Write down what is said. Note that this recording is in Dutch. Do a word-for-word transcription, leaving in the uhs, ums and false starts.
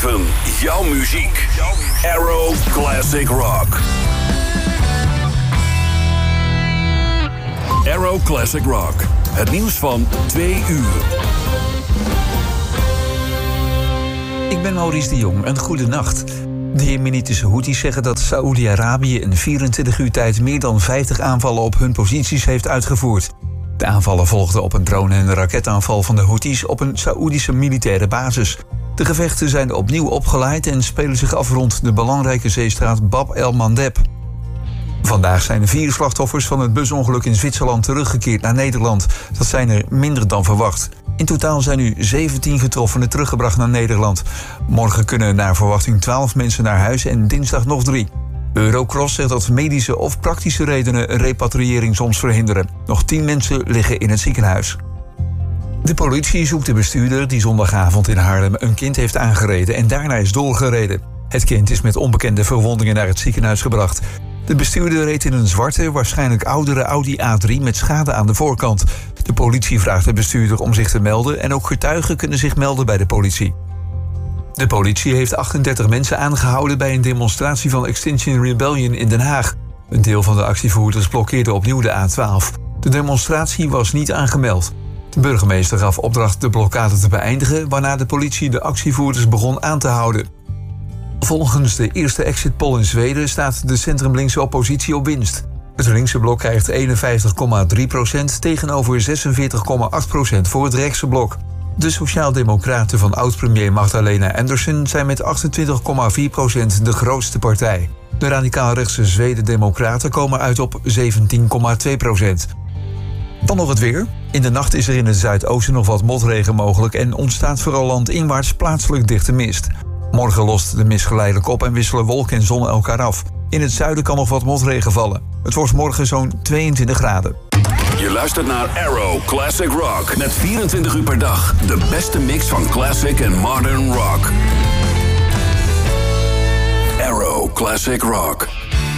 zeven, jouw muziek. Arrow Classic Rock. Arrow Classic Rock. Het nieuws van twee uur. Ik ben Maurice de Jong, een goede nacht. De Jemenitische Houthis zeggen dat Saoedi-Arabië in vierentwintig uur tijd meer dan vijftig aanvallen op hun posities heeft uitgevoerd. De aanvallen volgden op een drone- en raketaanval van de Houthis op een Saoedische militaire basis. De gevechten zijn opnieuw opgeleid en spelen zich af rond de belangrijke zeestraat Bab el-Mandeb. Vandaag zijn de vier slachtoffers van het busongeluk in Zwitserland teruggekeerd naar Nederland. Dat zijn er minder dan verwacht. In totaal zijn nu zeventien getroffenen teruggebracht naar Nederland. Morgen kunnen naar verwachting twaalf mensen naar huis en dinsdag nog drie. Eurocross zegt dat medische of praktische redenen repatriëring soms verhinderen. Nog tien mensen liggen in het ziekenhuis. De politie zoekt de bestuurder die zondagavond in Haarlem een kind heeft aangereden en daarna is doorgereden. Het kind is met onbekende verwondingen naar het ziekenhuis gebracht. De bestuurder reed in een zwarte, waarschijnlijk oudere Audi A drie met schade aan de voorkant. De politie vraagt de bestuurder om zich te melden en ook getuigen kunnen zich melden bij de politie. De politie heeft achtendertig mensen aangehouden bij een demonstratie van Extinction Rebellion in Den Haag. Een deel van de actievoerders blokkeerde opnieuw de A twaalf. De demonstratie was niet aangemeld. De burgemeester gaf opdracht de blokkade te beëindigen, waarna de politie de actievoerders begon aan te houden. Volgens de eerste exit poll in Zweden staat de centrum-linkse oppositie op winst. Het linkse blok krijgt eenenvijftig komma drie procent tegenover zesenveertig komma acht procent voor het rechtse blok. De Sociaaldemocraten van oud-premier Magdalena Andersson zijn met achtentwintig komma vier procent de grootste partij. De radicaal-rechtse Zweden-democraten komen uit op zeventien komma twee procent. Dan nog het weer. In de nacht is er in het zuidoosten nog wat motregen mogelijk en ontstaat vooral landinwaarts plaatselijk dichte mist. Morgen lost de mist geleidelijk op en wisselen wolken en zon elkaar af. In het zuiden kan nog wat motregen vallen. Het wordt morgen zo'n tweeëntwintig graden. Je luistert naar Arrow Classic Rock. Met vierentwintig uur per dag de beste mix van classic en modern rock. Arrow Classic Rock.